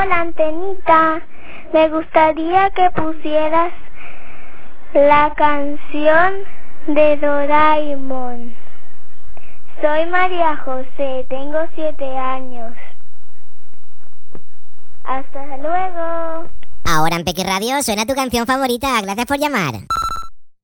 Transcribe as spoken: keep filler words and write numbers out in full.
Hola, Antenita. Me gustaría que pusieras la canción de Doraemon. Soy María José, tengo siete años. Hasta luego. Ahora en Peque Radio suena tu canción favorita. Gracias por llamar.